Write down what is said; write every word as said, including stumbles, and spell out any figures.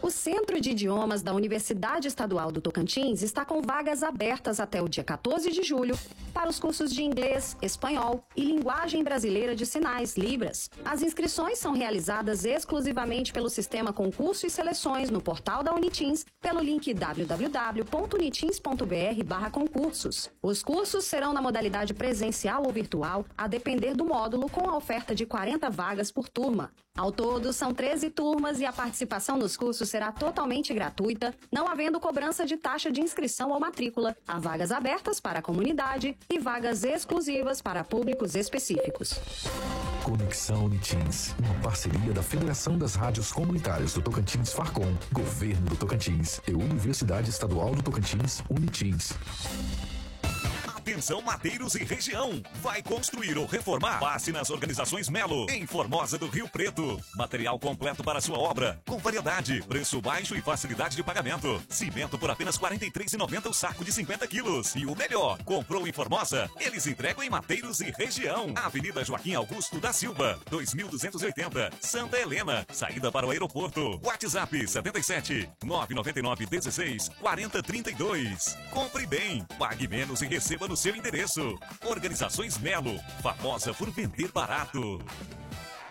O Centro de Idiomas da Universidade Estadual do Tocantins está com vagas abertas até o dia quatorze de julho para os cursos de inglês, espanhol e linguagem brasileira de sinais, Libras. As inscrições são realizadas exclusivamente pelo sistema Concurso e Seleções no portal da Unitins, pelo link w w w ponto unitins ponto b r barra concursos. Os cursos serão na modalidade presencial ou virtual, a depender do módulo, com a oferta de quarenta vagas por turma. Ao todo, são treze turmas e a participação nos cursos será totalmente gratuita, não havendo cobrança de taxa de inscrição ou matrícula. Há vagas abertas para a comunidade e vagas exclusivas para públicos específicos. Conexão Unitins, uma parceria da Federação das Rádios Comunitárias do Tocantins Farcom, Governo do Tocantins e Universidade Estadual do Tocantins, Unitins. Atenção, mateiros e região. Vai construir ou reformar? Passe nas organizações Melo, em Formosa do Rio Preto. Material completo para sua obra, com variedade, preço baixo e facilidade de pagamento. Cimento por apenas quarenta e três reais e noventa centavos o saco de cinquenta quilos. E o melhor, comprou em Formosa? Eles entregam em Mateiros e região. Avenida Joaquim Augusto da Silva, dois mil duzentos e oitenta, Santa Helena. Saída para o aeroporto. WhatsApp setenta e sete, nove nove nove, dezesseis, quarenta, trinta e dois. Compre bem, pague menos e receba no seu endereço. Organizações Melo, famosa por vender barato.